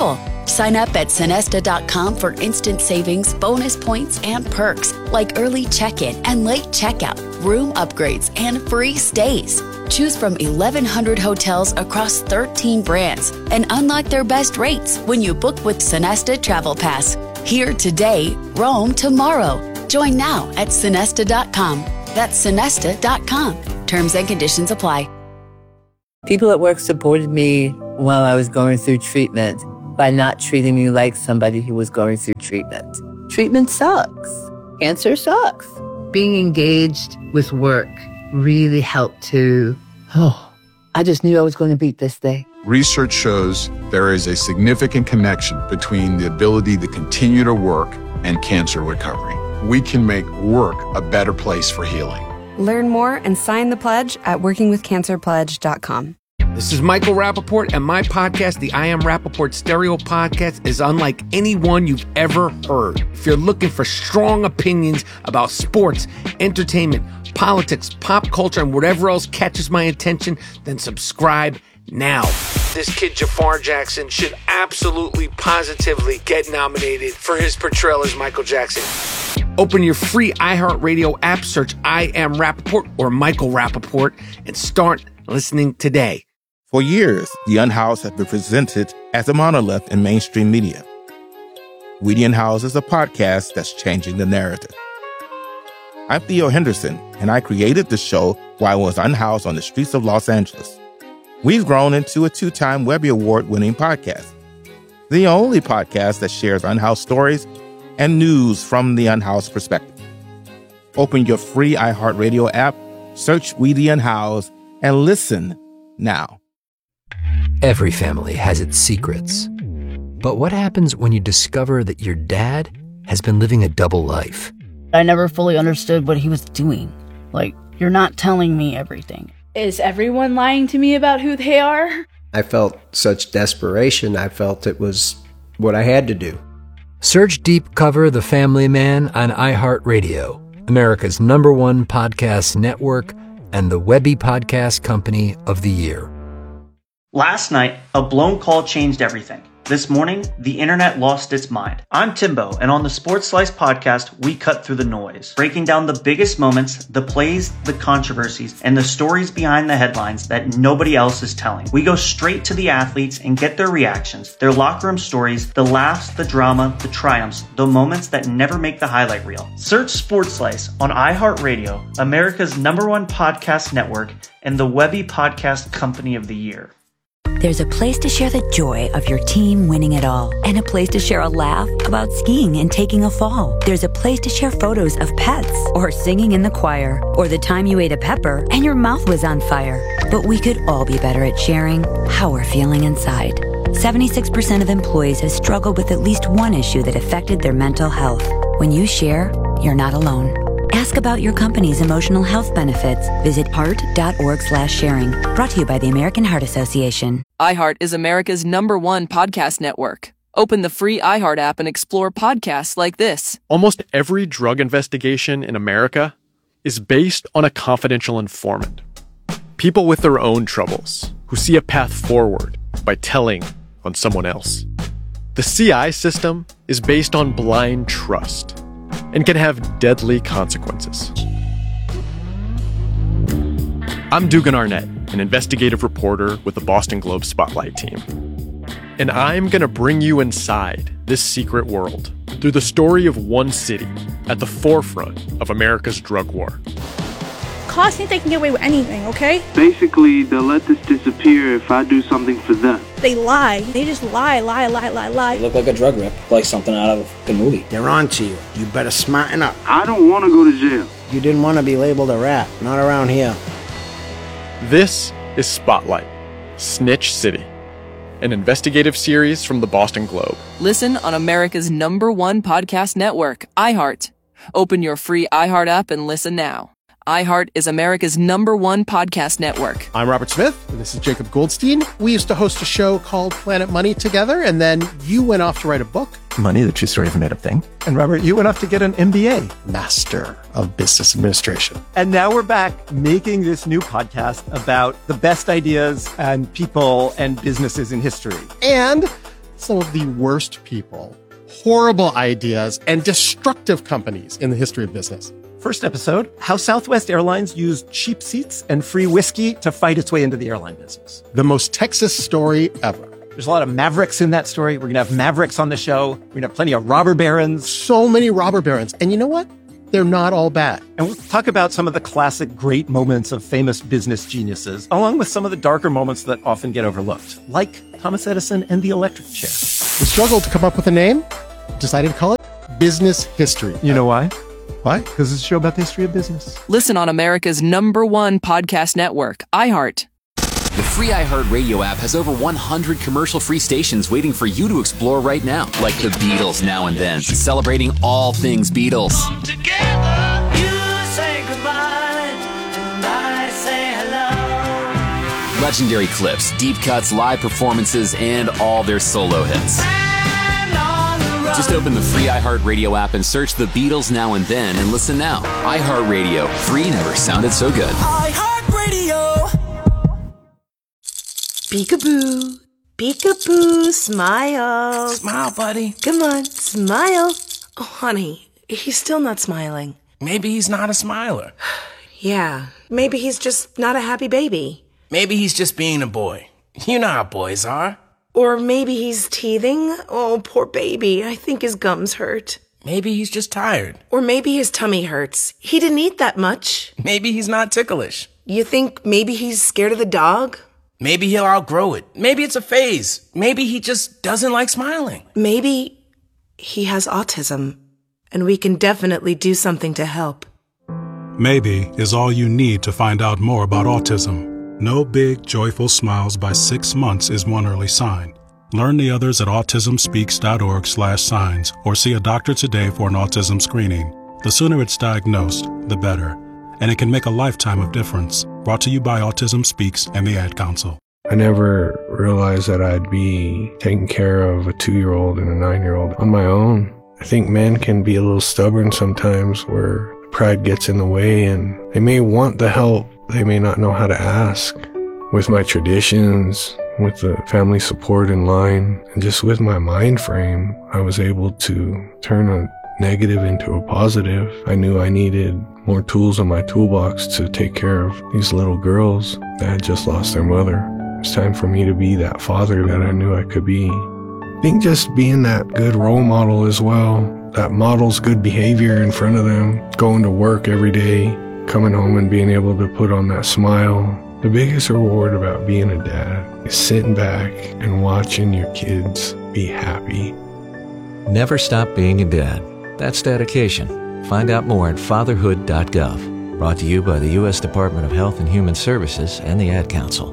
Sign up at Sonesta dot com for instant savings, bonus points, and perks like early check-in and late checkout, room upgrades, and free stays. Choose from eleven hundred hotels across thirteen brands and unlock their best rates when you book with Sonesta Travel Pass. Here today, roam tomorrow. Join now at Sonesta dot com. That's Sonesta dot com. Terms and conditions apply. People at work supported me while I was going through treatment by not treating me like somebody who was going through treatment. Treatment sucks. Cancer sucks. Being engaged with work really helped to, oh, I just knew I was going to beat this thing. Research shows there is a significant connection between the ability to continue to work and cancer recovery. We can make work a better place for healing. Learn more and sign the pledge at working with cancer pledge dot com. This is Michael Rappaport, and my podcast, the I Am Rappaport Stereo Podcast, is unlike any one you've ever heard. If you're looking for strong opinions about sports, entertainment, politics, pop culture, and whatever else catches my attention, then subscribe now. This kid Jafar Jackson should absolutely, positively get nominated for his portrayal as Michael Jackson. Open your free iHeartRadio app, search I Am Rappaport or Michael Rappaport, and start listening today. For years, The Unhoused has been presented as a monolith in mainstream media. We The Unhoused is a podcast that's changing the narrative. I'm Theo Henderson, and I created the show while I was unhoused on the streets of Los Angeles. We've grown into a two-time Webby Award-winning podcast, the only podcast that shares unhoused stories and news from the unhoused perspective. Open your free iHeartRadio app, search We The Unhoused, and listen now. Every family has its secrets. But what happens when you discover that your dad has been living a double life? I never fully understood what he was doing. Like, you're not telling me everything. Is everyone lying to me about who they are? I felt such desperation. I felt it was what I had to do. Search Deep Cover The Family Man on iHeartRadio, America's number one podcast network and the Webby Podcast Company of the Year. Last night, a blown call changed everything. This morning, the internet lost its mind. I'm Timbo, and on the Sports Slice podcast, we cut through the noise, breaking down the biggest moments, the plays, the controversies, and the stories behind the headlines that nobody else is telling. We go straight to the athletes and get their reactions, their locker room stories, the laughs, the drama, the triumphs, the moments that never make the highlight reel. Search Sports Slice on iHeartRadio, America's number one podcast network, and the Webby Podcast Company of the Year. There's a place to share the joy of your team winning it all, and a place to share a laugh about skiing and taking a fall. There's a place to share photos of pets, or singing in the choir, or the time you ate a pepper and your mouth was on fire. But we could all be better at sharing how we're feeling inside. seventy-six percent of employees have struggled with at least one issue that affected their mental health. When you share, you're not alone. Ask about your company's emotional health benefits. Visit heart.org slash sharing. Brought to you by the American Heart Association. iHeart is America's number one podcast network. Open the free iHeart app and explore podcasts like this. Almost every drug investigation in America is based on a confidential informant. People with their own troubles who see a path forward by telling on someone else. The C I system is based on blind trust and can have deadly consequences. I'm Dugan Arnett, an investigative reporter with the Boston Globe Spotlight team. And I'm going to bring you inside this secret world through the story of one city at the forefront of America's drug war. Cops think they can get away with anything, okay? Basically, they'll let this disappear if I do something for them. They lie. They just lie, lie, lie, lie, lie. You look like a drug rip, like something out of a movie. They're on to you. You better smarten up. I don't want to go to jail. You didn't want to be labeled a rat. Not around here. This is Spotlight, Snitch City, an investigative series from the Boston Globe. Listen on America's number one podcast network, iHeart. Open your free iHeart app and listen now. iHeart is America's number one podcast network. I'm Robert Smith, and this is Jacob Goldstein. We used to host a show called Planet Money together, and then you went off to write a book. Money, the true story of a made-up thing. And Robert, you went off to get an M B A, Master of Business Administration. And now we're back making this new podcast about the best ideas and people and businesses in history. And some of the worst people, horrible ideas, and destructive companies in the history of business. First episode, how Southwest Airlines used cheap seats and free whiskey to fight its way into the airline business. The most Texas story ever. There's a lot of Mavericks in that story. We're going to have Mavericks on the show. We're going to have plenty of robber barons. So many robber barons. And you know what? They're not all bad. And we'll talk about some of the classic great moments of famous business geniuses, along with some of the darker moments that often get overlooked, like Thomas Edison and the electric chair. We struggled to come up with a name, decided to call it Business History. You know why? Why? Because it's a show about the history of business. Listen on America's number one podcast network, iHeart. The free iHeartRadio app has over one hundred commercial-free stations waiting for you to explore right now. Like the Beatles Now and Then, celebrating all things Beatles. Come together, you say goodbye, and I say hello. Legendary clips, deep cuts, live performances, and all their solo hits. Just open the free iHeartRadio app and search the Beatles Now and Then and listen now. iHeartRadio. Free never sounded so good. iHeartRadio. Peekaboo. Peekaboo. Smile. Smile, buddy. Come on, smile. Oh, honey, he's still not smiling. Maybe he's not a smiler. Yeah, maybe he's just not a happy baby. Maybe he's just being a boy. You know how boys are. Or maybe he's teething. Oh, poor baby. I think his gums hurt. Maybe he's just tired. Or maybe his tummy hurts. He didn't eat that much. Maybe he's not ticklish. You think maybe he's scared of the dog? Maybe he'll outgrow it. Maybe it's a phase. Maybe he just doesn't like smiling. Maybe he has autism, and we can definitely do something to help. Maybe is all you need to find out more about autism. No big, joyful smiles by six months is one early sign. Learn the others at autismspeaks.org slash signs or see a doctor today for an autism screening. The sooner it's diagnosed, the better. And it can make a lifetime of difference. Brought to you by Autism Speaks and the Ad Council. I never realized that I'd be taking care of a two-year-old and a nine-year-old on my own. I think men can be a little stubborn sometimes where pride gets in the way and they may want the help. They may not know how to ask. With my traditions, with the family support in line, and just with my mind frame, I was able to turn a negative into a positive. I knew I needed more tools in my toolbox to take care of these little girls that had just lost their mother. It's time for me to be that father that I knew I could be. I think just being that good role model as well, that models good behavior in front of them, going to work every day, coming home and being able to put on that smile. The biggest reward about being a dad is sitting back and watching your kids be happy. Never stop being a dad. That's dedication. Find out more at fatherhood dot gov. Brought to you by the U S Department of Health and Human Services and the Ad Council.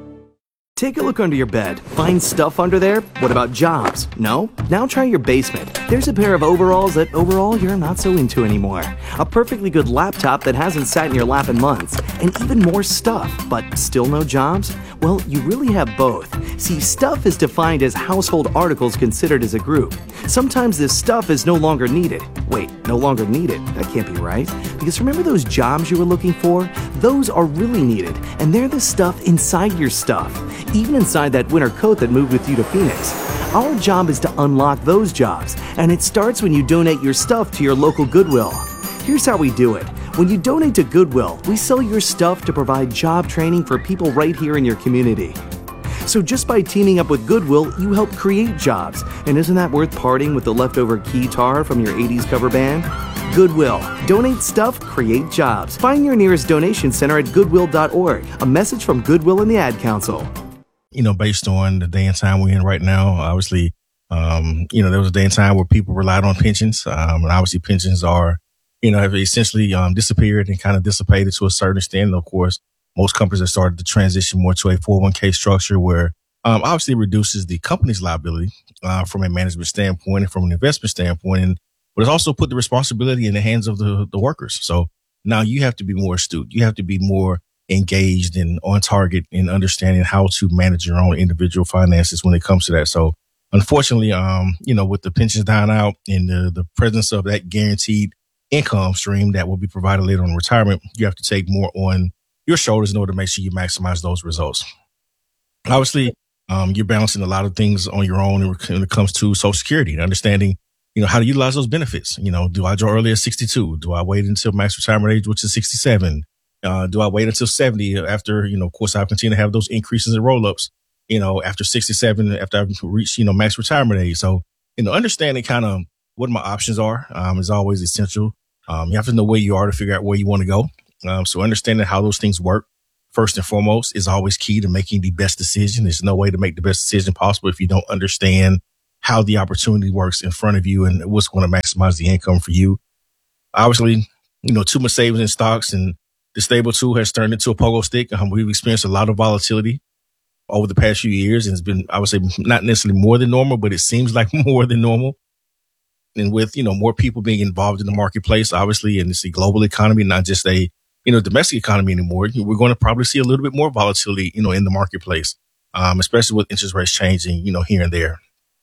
Take a look under your bed. Find stuff under there? What about jobs? No? Now try your basement. There's a pair of overalls that overall you're not so into anymore. A perfectly good laptop that hasn't sat in your lap in months. And even more stuff, but still no jobs? Well, you really have both. See, stuff is defined as household articles considered as a group. Sometimes this stuff is no longer needed. Wait, no longer needed? That can't be right. Because remember those jobs you were looking for? Those are really needed, and they're the stuff inside your stuff. Even inside that winter coat that moved with you to Phoenix. Our job is to unlock those jobs, and it starts when you donate your stuff to your local Goodwill. Here's how we do it. When you donate to Goodwill, we sell your stuff to provide job training for people right here in your community. So just by teaming up with Goodwill, you help create jobs. And isn't that worth parting with the leftover keytar from your eighties cover band? Goodwill. Donate stuff, create jobs. Find your nearest donation center at goodwill dot org. A message from Goodwill and the Ad Council. You know, based on the day and time we're in right now, obviously, um, you know, there was a day and time where people relied on pensions. Um, and obviously pensions are, you know, have essentially um, disappeared and kind of dissipated to a certain extent. And of course, most companies have started to transition more to a four oh one k structure where um, obviously it reduces the company's liability uh, from a management standpoint and from an investment standpoint. And but it's also put the responsibility in the hands of the, the workers. So now you have to be more astute. You have to be more engaged and on target in understanding how to manage your own individual finances when it comes to that. So unfortunately, um, you know, with the pensions dying out and the, the presence of that guaranteed income stream that will be provided later on retirement, you have to take more on your shoulders in order to make sure you maximize those results. Obviously, Um, you're balancing a lot of things on your own when it comes to Social Security and understanding, you know, how to utilize those benefits. You know, do I draw early at sixty-two? Do I wait until max retirement age, which is sixty-seven? Uh, do I wait until seventy after, you know, of course, I continue to have those increases and roll-ups, you know, after sixty-seven, after I've reached, you know, max retirement age. So, you know, understanding kind of what my options are um, is always essential. Um, you have to know where you are to figure out where you want to go. Um, so understanding how those things work, first and foremost, is always key to making the best decision. There's no way to make the best decision possible if you don't understand how the opportunity works in front of you and what's going to maximize the income for you. Obviously, you know, too much savings in stocks and the stable tool has turned into a pogo stick. Um, we've experienced a lot of volatility over the past few years, and it's been, I would say, not necessarily more than normal, but it seems like more than normal. And with, you know, more people being involved in the marketplace, obviously, and it's a global economy, not just a, you know, domestic economy anymore, we're going to probably see a little bit more volatility, you know, in the marketplace, um, especially with interest rates changing, you know, here and there.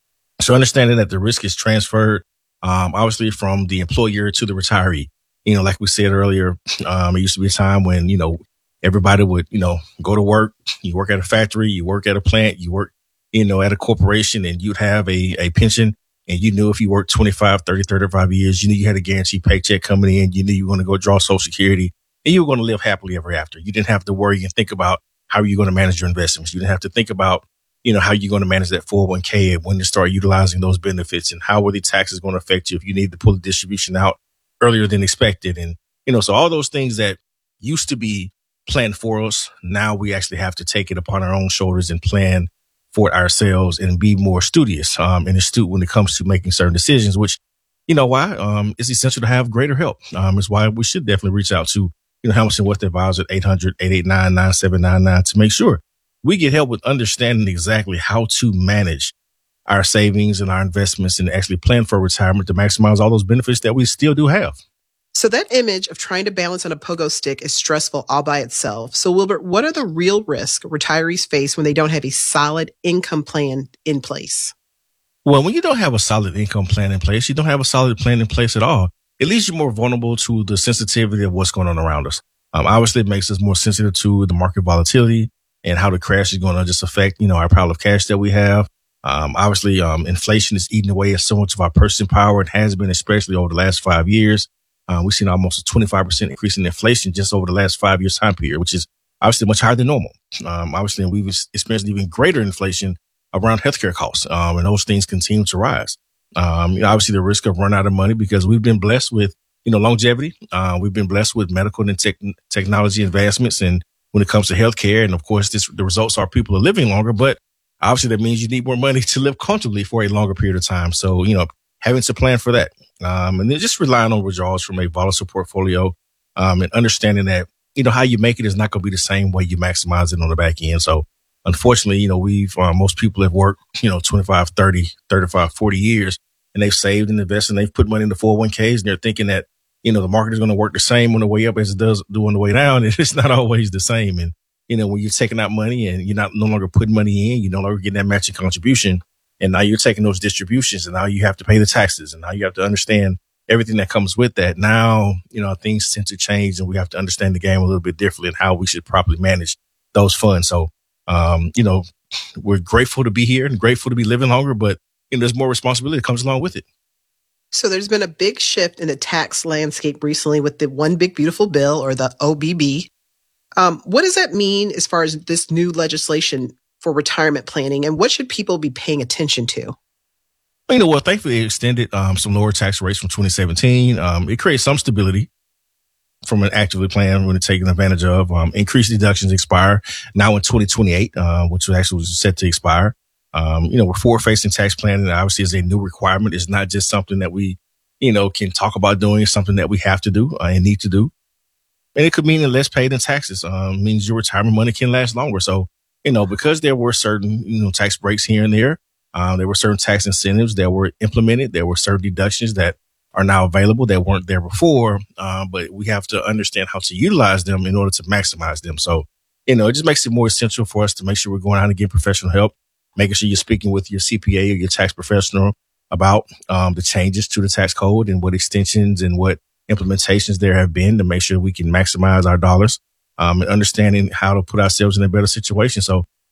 So understanding that the risk is transferred, um, obviously from the employer to the retiree. You know, like we said earlier, um, it used to be a time when, you know, everybody would, you know, go to work. You work at a factory, you work at a plant, you work, you know, at a corporation, and you'd have a, a pension. And you knew if you worked twenty-five, thirty, thirty-five years, you knew you had a guaranteed paycheck coming in. You knew you were going to go draw Social Security, and you were going to live happily ever after. You didn't have to worry and think about how you're going to manage your investments. You didn't have to think about, you know, how you're going to manage that four oh one k and when to start utilizing those benefits and how are the taxes going to affect you if you need to pull the distribution out earlier than expected. And, you know, so all those things that used to be planned for us, now we actually have to take it upon our own shoulders and plan for it ourselves and be more studious um, and astute when it comes to making certain decisions, which, you know, why um, it's essential to have greater help. Um, is why we should definitely reach out to, you know, Hamilton Wealth Advisor at eight hundred, eight eight nine, nine seven nine nine to make sure we get help with understanding exactly how to manage our savings and our investments and actually plan for retirement to maximize all those benefits that we still do have. So that image of trying to balance on a pogo stick is stressful all by itself. So Wilbert, what are the real risks retirees face when they don't have a solid income plan in place? Well, when you don't have a solid income plan in place, you don't have a solid plan in place at all. It leaves you more vulnerable to the sensitivity of what's going on around us. Um, obviously, it makes us more sensitive to the market volatility and how the crash is going to just affect, you know, our pile of cash that we have. Um, obviously, um, inflation is eating away at so much of our purchasing power. It has been, especially over the last five years. Uh, we've seen almost a twenty-five percent increase in inflation just over the last five years time period, which is obviously much higher than normal. Um, obviously, we've experienced even greater inflation around healthcare costs, um, and those things continue to rise. Um, you know, obviously, the risk of run out of money because we've been blessed with, you know, longevity. Uh, we've been blessed with medical and tech technology advancements, and when it comes to healthcare, and of course, this, the results are people are living longer, but obviously, that means you need more money to live comfortably for a longer period of time. So, you know, having to plan for that. Um, and then just relying on withdrawals from a volatile portfolio, um, and understanding that, you know, how you make it is not going to be the same way you maximize it on the back end. So unfortunately, you know, we've, uh, most people have worked, you know, twenty-five, thirty, thirty-five, forty years, and they've saved and invested and they've put money into four oh one k's, and they're thinking that, you know, the market is going to work the same on the way up as it does do on the way down. And it's not always the same. And, you know, when you're taking out money and you're not no longer putting money in, you're no longer getting that matching contribution. And now you're taking those distributions and now you have to pay the taxes and now you have to understand everything that comes with that. Now, you know, things tend to change and we have to understand the game a little bit differently and how we should properly manage those funds. So, um, you know, we're grateful to be here and grateful to be living longer, but you know, there's more responsibility that comes along with it. So there's been a big shift in the tax landscape recently with the One Big Beautiful Bill, or the O B B. Um, what does that mean as far as this new legislation for retirement planning, and what should people be paying attention to? You know, well, thankfully it extended um, some lower tax rates from twenty seventeen. Um, it creates some stability from an actively plan when it's taken advantage of. Um, increased deductions expire now in twenty twenty-eight, uh, which was actually set to expire. Um, you know, we're forward-facing tax planning, obviously, is a new requirement. It's not just something that we, you know, can talk about doing. It's something that we have to do uh, and need to do. And it could mean less paid in taxes. Um, means your retirement money can last longer. So, you know, because there were certain, you know, tax breaks here and there, um, there were certain tax incentives that were implemented. There were certain deductions that are now available that weren't there before. Um, but we have to understand how to utilize them in order to maximize them. So, you know, it just makes it more essential for us to make sure we're going out and getting professional help, making sure you're speaking with your C P A or your tax professional about um, the changes to the tax code and what extensions and what implementations there have been to make sure we can maximize our dollars, um, and understanding how to put ourselves in a better situation. So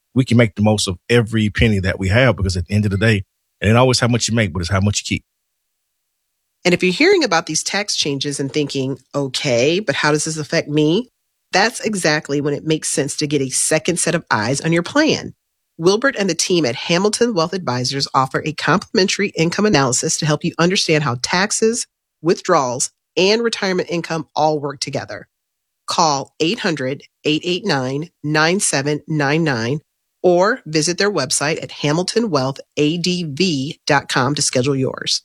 we can make the most of every penny that we have, because at the end of the day, it ain't always how much you make, but it's how much you keep. And if you're hearing about these tax changes and thinking, okay, but how does this affect me? That's exactly when it makes sense to get a second set of eyes on your plan. Wilbert and the team at Hamilton Wealth Advisors offer a complimentary income analysis to help you understand how taxes, withdrawals, and retirement income all work together. Call eight hundred, eight eight nine, nine seven nine nine or visit their website at hamilton wealth a d v dot com to schedule yours.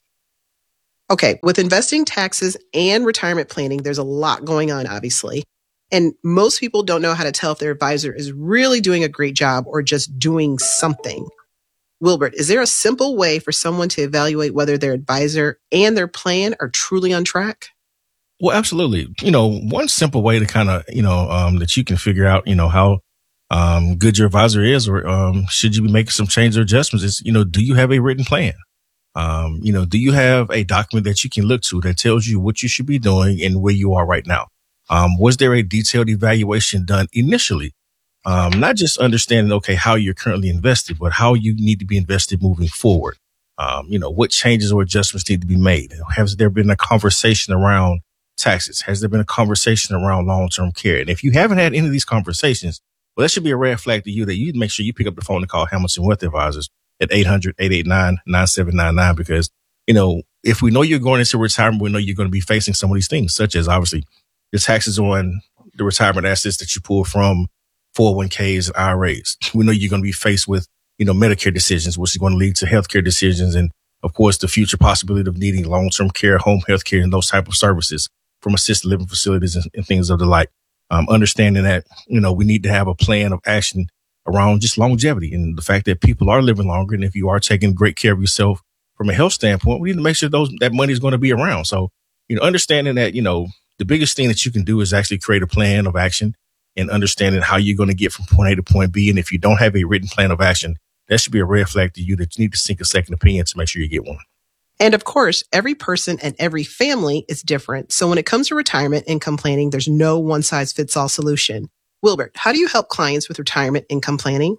Okay, with investing, taxes, and retirement planning, there's a lot going on, obviously. And most people don't know how to tell if their advisor is really doing a great job or just doing something. Wilbert, is there a simple way for someone to evaluate whether their advisor and their plan are truly on track? Well, absolutely. You know, one simple way to kind of, you know, um, that you can figure out, you know, how um, good your advisor is, or um, should you be making some changes or adjustments is, you know, do you have a written plan? Um, you know, do you have a document that you can look to that tells you what you should be doing and where you are right now? Um, was there a detailed evaluation done initially? Um, not just understanding, okay, how you're currently invested, but how you need to be invested moving forward. Um, you know, what changes or adjustments need to be made? Has there been a conversation around taxes? Has there been a conversation around long-term care? And if you haven't had any of these conversations, well, that should be a red flag to you that you make sure you pick up the phone and call Hamilton Wealth Advisors at eight hundred, eight eight nine, nine seven nine nine, because, you know, if we know you're going into retirement, we know you're going to be facing some of these things, such as obviously the taxes on the retirement assets that you pull from four oh one k's and I R As. We know you're going to be faced with, you know, Medicare decisions, which is going to lead to healthcare decisions. And of course, the future possibility of needing long-term care, home health care, and those type of services from assisted living facilities and, and things of the like. Um, understanding that, you know, we need to have a plan of action around just longevity and the fact that people are living longer. And if you are taking great care of yourself from a health standpoint, we need to make sure those, that money is going to be around. So, you know, understanding that, you know, the biggest thing that you can do is actually create a plan of action and understanding how you're going to get from point A to point B. And if you don't have a written plan of action, that should be a red flag to you that you need to seek a second opinion to make sure you get one. And of course, every person and every family is different. So when it comes to retirement income planning, there's no one size fits all solution. Wilbert, how do you help clients with retirement income planning?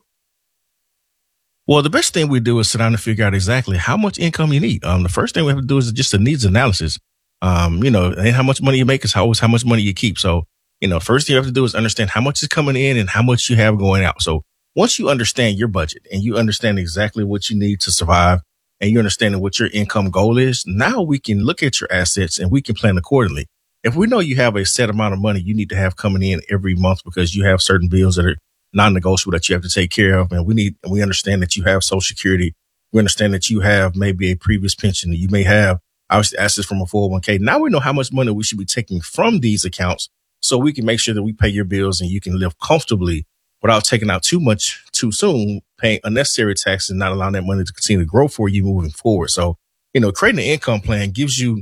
Well, the best thing we do is sit down and figure out exactly how much income you need. Um, the first thing we have to do is just a needs analysis. Um, you know, and how much money you make is always how much money you keep. So, you know, first thing you have to do is understand how much is coming in and how much you have going out. So once you understand your budget and you understand exactly what you need to survive and you understand what your income goal is, now we can look at your assets and we can plan accordingly. If we know you have a set amount of money you need to have coming in every month because you have certain bills that are non-negotiable that you have to take care of, and we need, and we understand that you have Social Security, we understand that you have maybe a previous pension, you may have obviously assets from a four oh one k. Now we know how much money we should be taking from these accounts so we can make sure that we pay your bills and you can live comfortably without taking out too much too soon, paying unnecessary taxes and not allowing that money to continue to grow for you moving forward. So, you know, creating an income plan gives you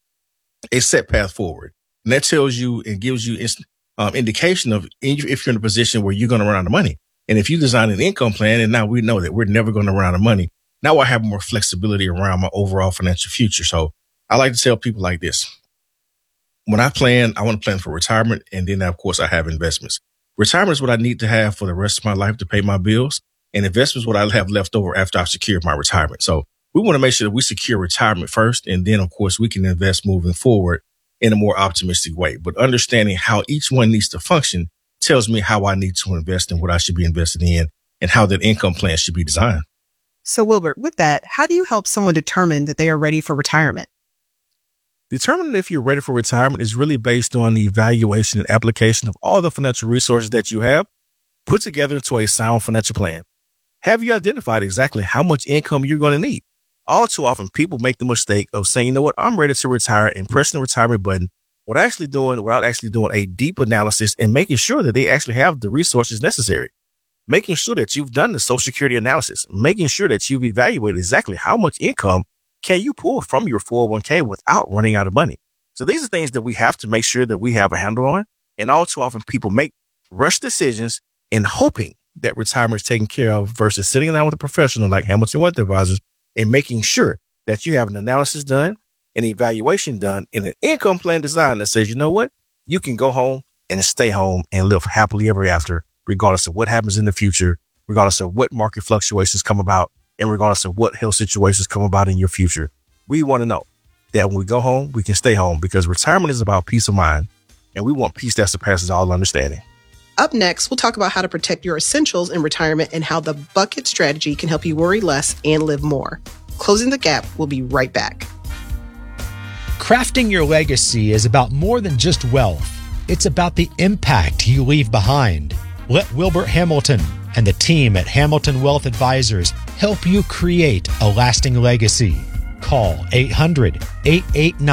a set path forward. And that tells you and gives you um, indication of if you're in a position where you're going to run out of money. And if you design an income plan and now we know that we're never going to run out of money, now I have more flexibility around my overall financial future. So I like to tell people like this. When I plan, I want to plan for retirement. And then, of course, I have investments. Retirement is what I need to have for the rest of my life to pay my bills. And investments is what I have left over after I've secured my retirement. So we want to make sure that we secure retirement first. And then, of course, we can invest moving forward in a more optimistic way. But understanding how each one needs to function tells me how I need to invest and what I should be invested in and how that income plan should be designed. So Wilbert, with that, how do you help someone determine that they are ready for retirement? Determining if you're ready for retirement is really based on the evaluation and application of all the financial resources that you have put together into a sound financial plan. Have you identified exactly how much income you're going to need? All too often, people make the mistake of saying, you know what, I'm ready to retire and pressing the retirement button without actually doing, without actually doing a deep analysis and making sure that they actually have the resources necessary. Making sure that you've done the Social Security analysis, making sure that you've evaluated exactly how much income can you pull from your four oh one k without running out of money. So these are things that we have to make sure that we have a handle on. And all too often people make rush decisions in hoping that retirement is taken care of versus sitting down with a professional like Hamilton Wealth Advisors and making sure that you have an analysis done, an evaluation done, and an income plan design that says, you know what, you can go home and stay home and live happily ever after, regardless of what happens in the future regardless of what market fluctuations come about, and regardless of what health situations come about in your future. We want to know that when we go home, we can stay home, because retirement is about peace of mind, and we want peace that surpasses all understanding. Up next, we'll talk about how to protect your essentials in retirement and how the bucket strategy can help you worry less and live more. Closing the Gap will be right back. Crafting your legacy is about more than just wealth. It's about the impact you leave behind. Let Wilbert Hamilton and the team at Hamilton Wealth Advisors help you create a lasting legacy. Call eight hundred, eight eight nine